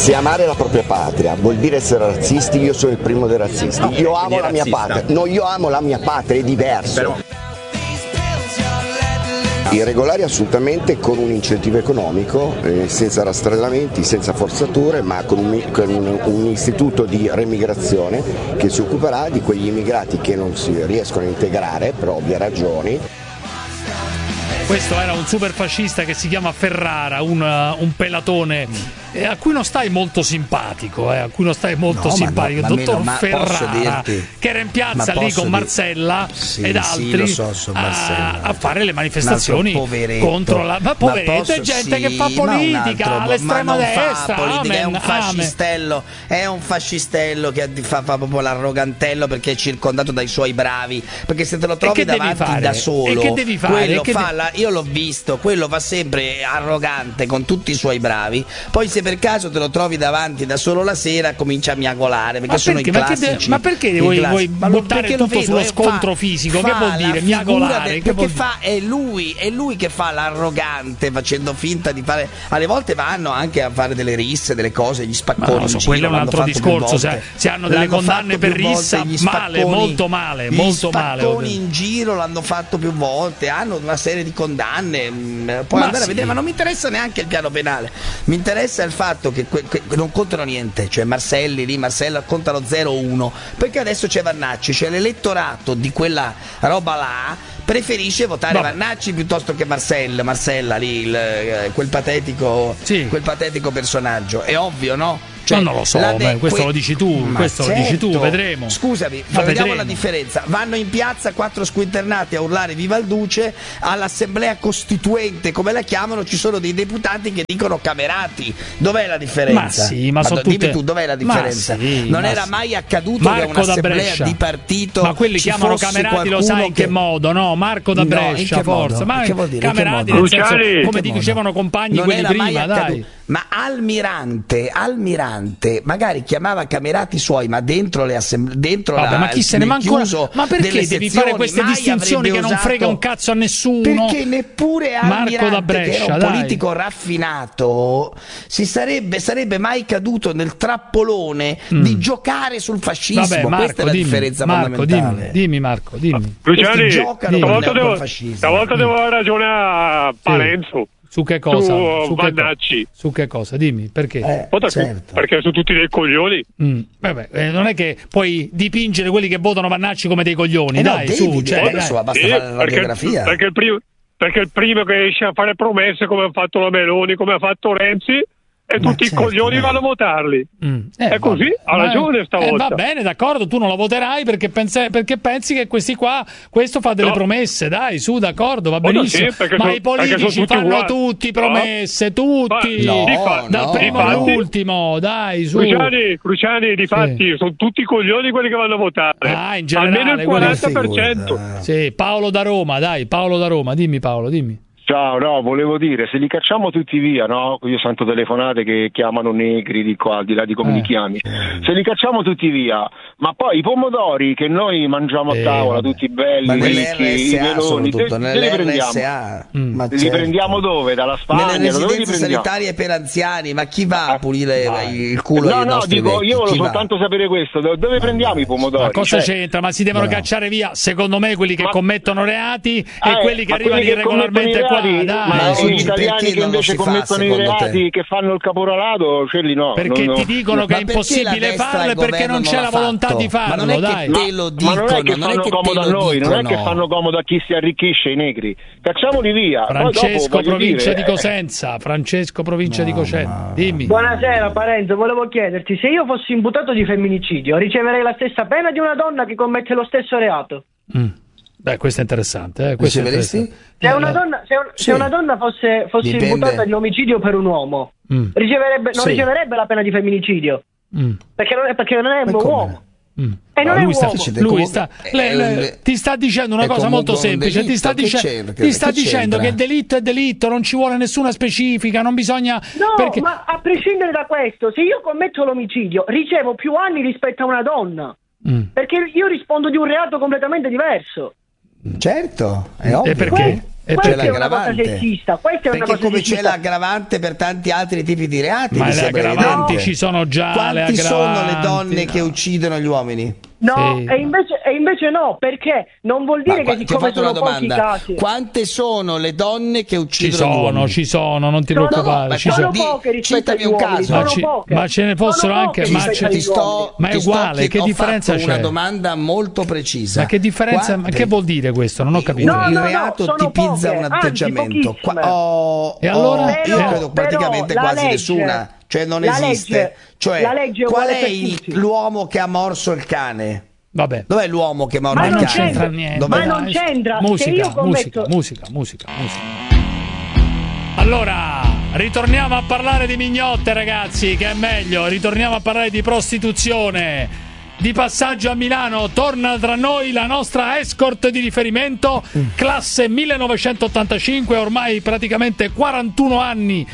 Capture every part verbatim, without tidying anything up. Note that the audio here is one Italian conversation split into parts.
Se amare la propria patria vuol dire essere razzisti, io sono il primo dei razzisti. No, io amo la mia razzista. patria. No, io amo la mia patria, è diverso. Però... Irregolari assolutamente, con un incentivo economico, eh, senza rastrellamenti, senza forzature, ma con, un, con un, un istituto di remigrazione che si occuperà di quegli immigrati che non si riescono a integrare per ovvie ragioni. Questo era un super fascista che si chiama Ferrara, un, un pelatone eh, a cui non stai molto simpatico, eh, a cui non stai molto no, simpatico, ma no, dottor ma Ferrara, dirti, che era in piazza lì con Marcella sì, ed altri sì, so, so, a, a fare le manifestazioni contro la... Ma poveretto, ma posso, è gente sì, che fa politica, altro, all'estrema destra, politica, amen, è un fascistello, amen. è un fascistello che fa, fa proprio l'arrogantello perché è circondato dai suoi bravi, perché se te lo trovi davanti da solo, e che devi fare? quello che fa de- la, io l'ho visto, quello va sempre arrogante con tutti i suoi bravi, poi se per caso te lo trovi davanti da solo la sera comincia a miagolare perché ma sono perché, i classici. Ma, de- ma perché vuoi, vuoi buttare tutto vedo, sullo eh, scontro fa, fisico? Fa che vuol dire? Miagolare? Del, che perché vuol fa, è lui, è lui che fa l'arrogante facendo finta di fare. Alle volte vanno anche a fare delle risse, delle cose, gli spacconi. No, so, in giro, quello è un altro discorso. Se, se hanno delle l'hanno condanne per rissa, volte, male, spacconi, molto male, gli molto male. Gli spacconi in giro l'hanno fatto più volte, hanno una serie di condanne. Mh, puoi ma andare sì. a vedere, ma non mi interessa neanche il piano penale. Mi interessa il fatto che, que- che non contano niente, cioè Marselli lì, Marcella contano zero uno, perché adesso c'è Vannacci, c'è l'elettorato di quella roba là preferisce votare Vabbè. Vannacci piuttosto che Marcella, Marcella lì, il, eh, quel patetico sì. quel patetico personaggio, è ovvio, no? Cioè, no, non lo so, de- beh, questo que- lo dici tu, Ma questo certo. lo dici tu, vedremo. Scusami, Ma vediamo vedremo. la differenza. Vanno in piazza quattro squinternati a urlare viva il Duce, all'assemblea costituente, come la chiamano, ci sono dei deputati che dicono camerati. Dov'è la differenza? Ma sì, ma, ma sono do- dimmi tutte... tu, dov'è la differenza? Ma sì, non ma era sì. mai accaduto Marco che un'assemblea da Brescia. di partito ma quelli ci chiamano fosse camerati, lo sai in che, che modo, no? Marco da No, Brescia, in che forse. modo? Ma Che vuol dire? In che camerati, modo? nel senso, Luciani. come In ti che dicevano compagni non quelli era prima, mai accaduto. dai. Ma Almirante, Almirante magari chiamava camerati suoi, ma dentro le assemblee, dentro Vabbè, la, ma chi se ne nel manca? chiuso Ma perché delle devi sezioni, fare queste mai distinzioni che avrebbe non frega usato- un cazzo a nessuno? Perché neppure Almirante, Marco da Brescia, che era un dai. politico raffinato, si sarebbe, sarebbe mai caduto nel trappolone Mm. di giocare sul fascismo. Vabbè, Marco, Questa è la dimmi, differenza Marco, fondamentale. dimmi, dimmi Marco, dimmi. Luciani, Questi giocano stavolta col- devo, col fascismo. stavolta devo dare ragione a Parenzo. Su che cosa? Su, Su che, Vannacci. co- su che cosa? Dimmi, perché? Eh, Guarda, certo. Perché sono tutti dei coglioni. Mm. Vabbè, eh, non è che puoi dipingere quelli che votano Vannacci come dei coglioni, Eh no, dai, devi, su, devi, cioè, adesso dai. basta Sì, fare la perché, radiografia. perché il primo, perché il primo che esce a fare promesse come ha fatto la Meloni, come ha fatto Renzi, e Ma tutti certo, i coglioni dai. vanno a votarli. Mm. Eh, È così, vabbè. ha Ma- ragione stavolta. Eh, va bene, d'accordo, tu non lo voterai perché, pensi, perché pensi che questi qua, questo fa delle No. promesse, dai, su, d'accordo, va Oh, no, benissimo. sì, perché ma sono- i politici perché sono tutti fanno uguali. tutti No. promesse, tutti, Ma- No, Difa- dal no, primo no. all'ultimo, dai, su. Cruciani, Cruciani, difatti, sono tutti coglioni quelli che vanno a votare. Ah, in generale, Almeno il quelli- quaranta per cento. Figurati. Sì, Paolo da Roma, dai, Paolo da Roma, dimmi Paolo, dimmi. Ciao, no, volevo dire, se li cacciamo tutti via, no? Io sento telefonate che chiamano negri di qua, al di là di come Eh. li chiami. Se li cacciamo tutti via, ma poi i pomodori che noi mangiamo a Eh, tavola, vabbè. tutti belli, Ma ricchi, i nelle R S A meloni, soprattutto, de- nelle dove li R prendiamo? S A. Mm. Ma Li certo. prendiamo dove? Dalla Spagna? Nelle Dove li residenze prendiamo? sanitarie per anziani, ma chi va a Ah, pulire vai. il culo No, dei no, nostri dico, vecchi? io volevo Chi va? soltanto sapere questo, dove, dove prendiamo i pomodori? Ma cosa Cioè, c'entra? Ma si devono Bravo. cacciare via, secondo me, quelli che Ma- commettono reati e eh, quelli che ma arrivano quelli che irregolarmente commettono qua, i reati, dai. ma Ma gli oggi italiani perché che non lo invece si fa, commettono i secondo reati, te? che fanno il caporalato, quelli no. Perché non- ti dicono che Ma è perché impossibile la destra farlo e al perché non governo c'è l'ha la volontà fatto? di farlo, Ma non è che dai. te lo Ma non è che dicono, non è fanno che comodo a te lo noi, non è che dicono. fanno comodo a chi si arricchisce, i negri. Cacciamoli via. Poi dopo, Francesco, voglio provincia dire, di Cosenza. Francesco, provincia di Cosenza. Dimmi. Buonasera Parenzo, volevo chiederti, se io fossi imputato di femminicidio, riceverei la stessa pena di una donna che commette lo stesso reato? Mm. Beh, questo è interessante. Eh? Questo è Riceveresti? interessante. Se Eh, una donna, se un- sì. se una donna fosse, fosse Dipende. imputata di omicidio per un uomo, Mm. riceverebbe, non Sì. riceverebbe la pena di femminicidio, Mm. perché non è, perché non è Ma un come? uomo. Mm. E non No, è lui sta, uomo. Siete lui comunque- sta- è le- le- un- ti sta dicendo una è cosa comunque molto un semplice. Ti sta, delitto, dice- che c'entra? ti sta Che dicendo c'entra? che delitto è delitto, non ci vuole nessuna specifica, non bisogna. No, perché... ma a prescindere da questo, se io commetto l'omicidio, ricevo più anni rispetto a una donna, Mm. perché io rispondo di un reato completamente diverso. Certo, è ovvio. E perché? E questa perché? è una cosa sessista, questa è una Perché cosa come sessista. c'è l'aggravante per tanti altri tipi di reati, Ma mi le sembra aggravanti evidente. ci sono già. Quanti le sono le aggravanti, donne no. che uccidono gli uomini? No, Sì. e, invece, e invece no, perché non vuol dire Ma che qua- ti ho siccome fatto una sono pochi domanda. casi. Quante sono le donne che Ci uccidono gli sono, uomini? ci sono, non ti Sono- preoccupare. ma ci sono sono. Di- poche rispetto citami agli un uomini, caso. Ma sono ci- poche. ma ce ne fossero Sono anche- poche ma rispetto ci- agli ti sto, uomini. Ma è ti sto uguale, chied- che ho differenza fatto c'è? una domanda molto precisa. Ma che differenza? Ma Quante- che vuol dire questo? Non ho capito. No, il no, no, reato sono tipizza poche, un anzi, atteggiamento. Qua- pochissime. oh, E allora? oh, Però- io credo praticamente però la quasi legge- nessuna, cioè non la esiste. legge- cioè, la legge è qual uguale è per il- tutti. l'uomo che ha morso il cane? Vabbè. Dov'è l'uomo che morde Ma il non cane? c'entra niente. Dov'è? Ma non c'entra. Se Musica, io commetto- musica, musica, musica, musica. Allora, ritorniamo a parlare di mignotte, ragazzi, che è meglio. Ritorniamo a parlare di prostituzione. Di passaggio a Milano torna tra noi la nostra escort di riferimento, classe millenovecentottantacinque, ormai praticamente quarantuno anni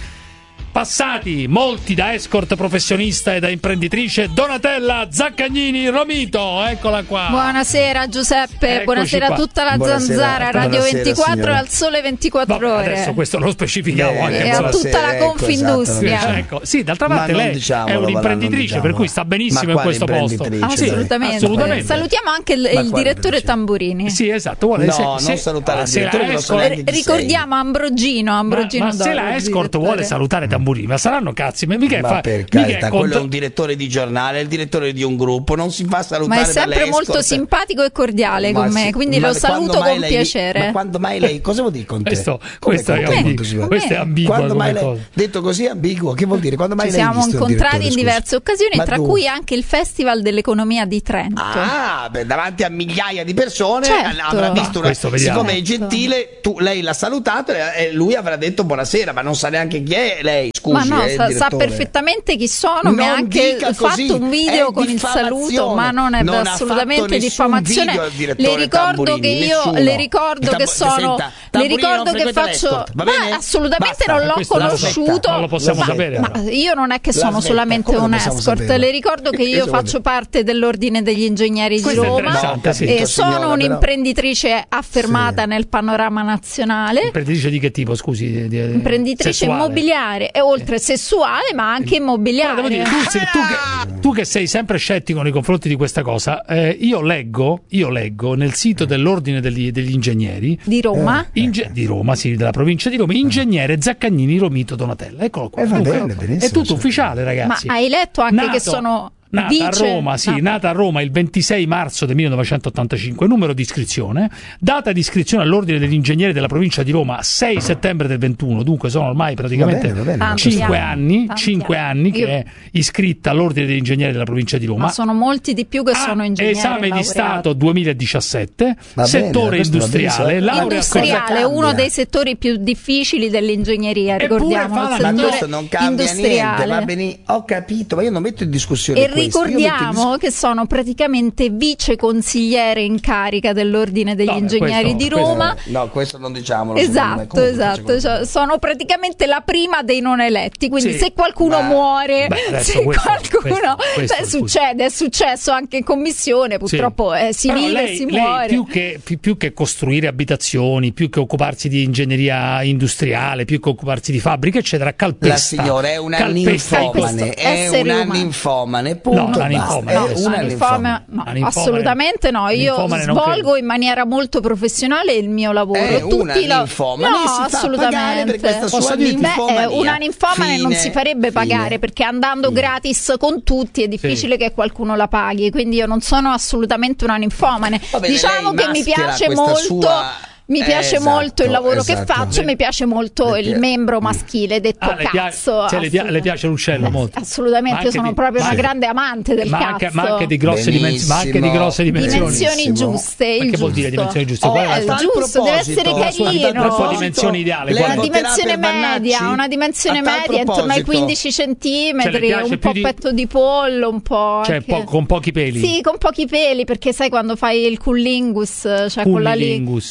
passati, molti da escort professionista e da imprenditrice, Donatella Zaccagnini Romito, eccola qua. Buonasera Giuseppe, Eccoci buonasera qua. a tutta la Buonasera. zanzara, Radio Buonasera, ventiquattro signora. e al Sole ventiquattro Vabbè, ore. adesso questo lo specifichiamo Beh, anche e a noi. tutta la ecco, Confindustria. esatto, non Ecco, sì, d'altra Ma parte non lei diciamolo, è va là, non un'imprenditrice, diciamolo. per cui sta benissimo Ma in quale questo posto. imprenditrice? Sì, Assolutamente. assolutamente. Salutiamo anche il, Ma il quale direttore imprenditrice? Tamburini. Sì, esatto. Vuole, No, se, non se- salutare il se la direttore, che non so escort- neanche chi Ricordiamo Ambrogino, ma, Ambrogino ma se Doro, la il escort direttore. vuole salutare Tamburini, ma saranno cazzi, ma mica è Ma fa, per mica è carità, contra- quello è un direttore di giornale, è il direttore di un gruppo, non si fa salutare Ma è sempre dall'escort. molto simpatico e cordiale Ma con me, sì, quindi ma lo quando saluto mai con lei- piacere. Ma quando mai lei, cosa vuol dire con te? Questo, Come questo, con è te? ambiguo, Quando si va? questo è ambiguo Quando come mai lei, cosa. detto così ambiguo, che vuol dire? Quando mai Ci lei ha siamo visto il incontrati direttore, in scusi? diverse occasioni, Ma tra dove? cui anche il Festival dell'Economia di Trento. Ah, beh, davanti a migliaia di persone Certo. avrà visto No, una... questo vediamo. Siccome è gentile, tu, lei l'ha salutato e lui avrà detto buonasera, ma non sa neanche chi è lei, scusi. Ma no, eh, il sa, sa direttore. perfettamente chi sono, Non mi ha anche dica fatto così, un video è con il saluto, ma non è Non ha assolutamente fatto nessun diffamazione. video al direttore Le ricordo Tamburini, che io nessuno. le ricordo Tambu- che sono senta, le Tamburini ricordo non che frequenta faccio l'escort, va ma bene? assolutamente Basta, non l'ho questo la conosciuto. smetta, non lo possiamo ma, sapere, ma però. io non è che La sono smetta, solamente come non un possiamo escort, saperlo? le ricordo che io Io faccio sono- parte dell'ordine degli ingegneri di Questo è Roma interessante, sì. e Capito, sono signora, però. un'imprenditrice affermata Sì. nel panorama nazionale. Imprenditrice di che tipo, scusi? Di- di- Imprenditrice sessuale? immobiliare e oltre sessuale ma anche Però immobiliare. devo dire, tu, se- tu che, tu che sei sempre scettico nei confronti di questa cosa, eh, io leggo io leggo nel sito dell'ordine degli, degli ingegneri Di Roma. Inge- di Roma, sì, della provincia di Roma, ingegnere Zaccagnini Romito Donatella. Eccolo qua. Eh, va Dunque, bene, benissimo, è tutto sì. ufficiale, Ma ragazzi. hai letto anche Nato- che sono Nata vice a Roma, sì, no. nata a Roma il ventisei marzo del millenovecentottantacinque, numero di iscrizione, data di iscrizione all'ordine degli ingegneri della provincia di Roma sei settembre del ventuno, dunque sono ormai praticamente Va bene, va bene. Tanti cinque anni, anni, tanti cinque anni. anni che Io- è iscritta all'ordine degli ingegneri della provincia di Roma. Ma sono molti di più che Ah, sono ingegneri esame di laureati. Stato duemiladiciassette, Va bene, settore questo va industriale, benissimo. laurea Industriale, Cosa uno cambia? dei settori più difficili dell'ingegneria, Eppure ricordiamo, fa il la- Ma settore questo non cambia niente, industriale. va bene, ho capito, ma io non metto in discussione E questo. Io metto in ricordiamo che sono praticamente vice consigliere in carica dell'ordine degli No, beh, ingegneri questo- di questo- Roma. dis- No, questo non diciamolo. secondo me. Esatto, Comunque, esatto, secondo me. cioè, sono praticamente la prima dei non eletti, quindi Sì, se qualcuno ma- muore, beh, adesso se questo- qualcuno questo- questo beh, è il punto. succede, è successo anche in commissione, purtroppo eh, si Però vive lei, e si lei muore. più che, più, più che costruire abitazioni, più che occuparsi di ingegneria industriale, più che occuparsi di fabbriche, eccetera, calpesta. La signora è una calpesta i ninfomane, questo, è essere una umano. ninfomane, punto. No, una e basta. ninfomane, È no, una Una ninfomane. ninfomane- no, Una ninfomane- assolutamente no. Io ninfomane non svolgo credo. in maniera molto professionale il mio lavoro. È Tutti una lo- ninfomane no, e si fa pagare assolutamente. per questa sua Posso dirti- Beh, ninfomania. eh, una ninfomane non Fine, si farebbe pagare fine. perché andando Fine. gratis con tutti è difficile che qualcuno la paghi. Quindi io non sono assolutamente una ninfomane. Vabbè, diciamo lei che mi maschera piace questa molto. sua- Mi Eh, piace esatto, molto il lavoro esatto. che faccio, mi piace molto Perché- il membro maschile detto Ah, le, pia- cazzo. cioè, le, pia- le piace l'uccello molto. Assolutamente, Ma io anche sono di- proprio ma una anche- grande amante del ma cazzo. anche, ma anche di grosse dimensioni, ma anche di Benissimo. grosse dimensioni. Dimensioni Benissimo. giuste, il Ma che vuol dire giusto. dimensioni giuste? Oh, Qual è la il sua- A tal giusto, deve essere proposito- la sua- carino. la sua dimensione ideale, lei qual è? Una voterà dimensione per media, Vannacci? una dimensione A tal media intorno ai proposito- quindici Cioè, centimetri, le piace un più po' di- petto di pollo, un po'. Cioè, anche- po- con pochi peli. Sì, con pochi peli, perché sai quando fai il cunnilingus, cioè con la li- Cunnilingus, sì, sì. cunnilingus,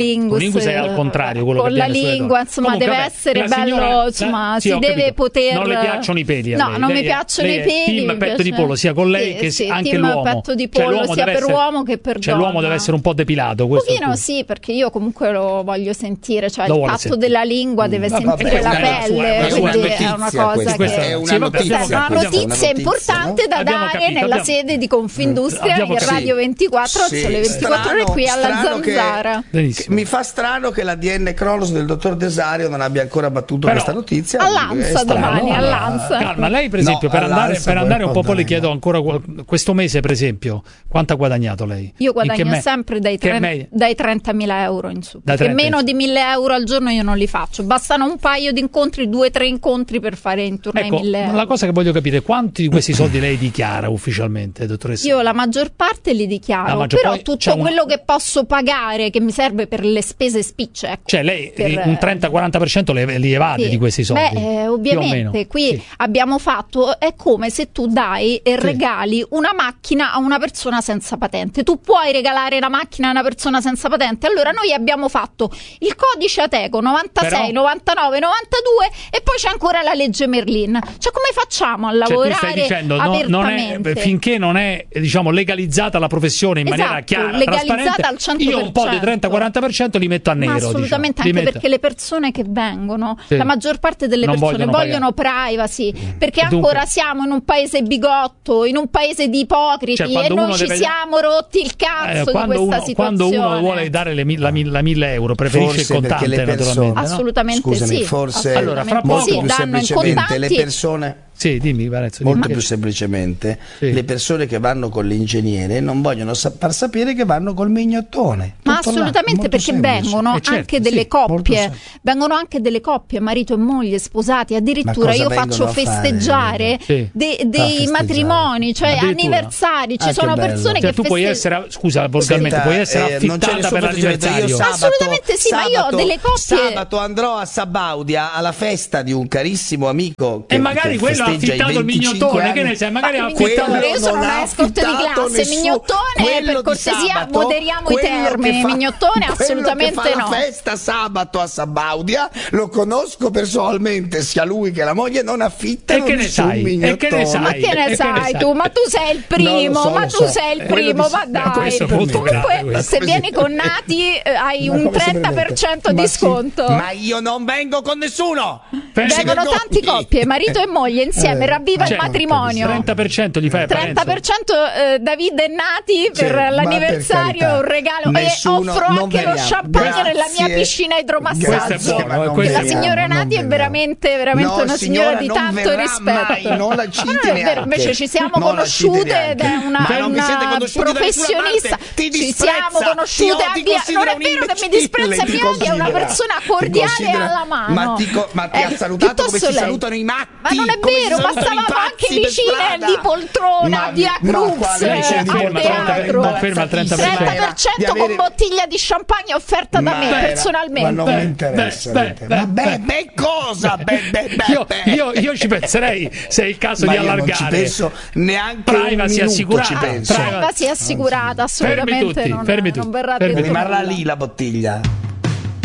lingus. Con lingus è al contrario, quello con che la viene lingua, insomma, Comunque, deve vabbè, essere la bello, signora, insomma, la, sì, si deve capito. poter. Non le piacciono i peli a No, lei. non lei mi è, piacciono lei i è peli. team mi petto di piace- pollo sia con lei sì, che sì, anche team l'uomo. petto di Cioè, pollo l'uomo sia deve per essere- uomo che per cioè, donna. l'uomo deve essere un po' depilato. Un Questo è pochino tutto. sì, perché io comunque lo voglio sentire, cioè Lo il vuole tatto sentire. della lingua deve Mm. sentire Vabbè, la questa è una pelle, sua- quindi è è una una notizia cosa questa, che è una Sì, vabbè, notizia, è una questa è una notizia notizia, importante no? da Abbiamo dare capito, nella abbiamo- sede di Confindustria Abbiamo in capito. Radio ventiquattro, Sì, sulle ventiquattro ore strano- qui alla strano che- Zanzara. Benissimo. Mi fa strano che la D N Cronos del dottor Desario non abbia ancora battuto Però- questa notizia. All'Ansa È strano. domani, all'Ansa. Calma, lei per esempio No, per, andare, all'Ansa per andare poi un po', poi le andare. chiedo ancora qual- questo mese per esempio quanto ha guadagnato lei? Io In che guadagno me- sempre dai, che tre- me- dai trentamila euro in su. Da Perché trenta. meno di mille euro al giorno io non li faccio. Bastano un paio di incontri, due o tre incontri per fare intorno Ecco, ai mille euro. la cosa che voglio capire, quanti di questi soldi lei dichiara ufficialmente, dottoressa? Io la maggior parte li La dichiaro, maggior- però poi tutto c'è una- quello che posso pagare, che mi serve per le spese spicce, ecco, Cioè lei per- un trenta-quaranta per cento le- li evade Sì. di questi soldi? Beh, eh, più o meno. ovviamente qui Sì. abbiamo fatto, è come se tu dai e Sì. regali una macchina a una persona senza patente. Tu puoi regalare la macchina a una persona senza patente? Allora noi abbiamo fatto il codice Ateco novantasei, Però- novantanove, novantadue e poi c'è ancora la legge Merlin. Cioè come facciamo a Cioè, tu lavorare stai dicendo no, non è, apertamente? finché non è diciamo legalizzata la professione in maniera Esatto, chiara, legalizzata trasparente, al cento per io un po' di cento. trenta-quaranta per cento li metto a nero. Ma assolutamente, diciamo. Li anche metto- perché le persone che vengono, Sì. la maggior parte delle Non persone vogliono vogliono, privacy, perché E dunque- ancora siamo in un paese bigotto, in un paese di ipocriti Cioè, e quando noi uno ci deve- siamo rotti il cazzo Eh, di quando, questa uno, situazione. quando uno vuole dare le, mi- la, mi- la mille euro preferisce Forse il perché contante le persone- naturalmente, no? Assolutamente Scusami, sì. forse Allora, fra assolutamente poco- sì, molto più danno in semplicemente le contanti. persone Sì, dimmi Varezzo, molto dimmi. più semplicemente Sì. le persone che vanno con l'ingegnere non vogliono sa- far sapere che vanno col mignottone. Ma Tutto là, assolutamente, molto perché semplice. vengono Eh, certo, anche sì, delle molto coppie, semplice. vengono anche delle coppie, marito e moglie, sposati, addirittura Ma cosa io vengono faccio a fare? festeggiare Sì. de- A dei festeggiare. matrimoni, cioè Addirittura. anniversari, ci Ah, sono che bello. persone Cioè, che tu puoi festeggiano. essere, scusa volgarmente, Senta, puoi essere eh, non c'è affittata nessun per festeggiamento. l'anniversario. Io sabato, Assolutamente sì, ma io ho sabato- delle coppie- Sabato andrò a Sabaudia alla festa di un carissimo amico che, E magari che quello ha festeggia i affittato il venticinque mignottone, che anni. ne sai, magari ha Ma affittato Quello io sono non una ha escort di affittato classe, nessuno. mignottone, Quello per di cortesia, sabato, moderiamo i quello termini, che fa- mignottone quello assolutamente che fa no. la festa sabato a Sabaudia lo conosco personalmente, sia lui che la moglie non affittano E che ne nessun sai? mignottone. E che ne sai? Ma che E che ne ne sai sai? tu? Ma tu sei il primo, Non lo so, ma lo tu so. sei il Eh, quello primo, di- ma eh, dai. questo è molto grave, Comunque, questo. se vieni con Nati eh, hai Ma un come si trenta per cento di permette? Ma sì, sconto. Ma io non vengo con nessuno. Pensi- Vengono vergogni. tanti coppie, marito e moglie insieme, Eh, ravviva Cioè, il matrimonio. trenta per cento gli fai a trenta per cento eh, David e Nati per Cioè, ma l'anniversario, per carità, un regalo. nessuno- e offro non anche lo veniamo. champagne nella mia Grazie. piscina idromassaggio. Questo è buono, ma non questo la è veniamo, signora non Nati è veniamo. veramente, veramente No, una signora signora, di non tanto verrà rispetto. mai, non la citi Ma non è vero, neanche. invece ci siamo Non la conosciute citi ed è neanche. una, Ma non vi siete una conosciuti da nessuna professionista. parte. Ti Ci disprezza, siamo ti conosciute odi, a ti via. considera Non è un vero che mi imbecille, disprezza ti mia moglie, è una considera. persona Ti cordiale considera- alla mano. Ma ti, co- ma ti Eh, ha salutato come piuttosto si lei. salutano i matti. Ma non è come si vero, ma salutano i stavamo pazzi anche per vicine strada. di poltrona, Ma- via ma Cruz, quale Lei si al conferma teatro. trenta conferma il trenta per cento. trenta per cento Di con avere- bottiglia di champagne offerta da Ma me era- personalmente. Ma non mi interessa. beh, beh, Ma beh, beh, beh, cosa? Beh, beh, beh, Io, beh. io, io ci penserei se è il caso Ma di io non ci allargare. penso neanche un Privacy minuto, assicurata. ci penso. Privacy- Privacy assicurata, Fermi assolutamente tutti, non, fermi non tutti, verrà fermi detto Rimarrà nulla. lì la bottiglia.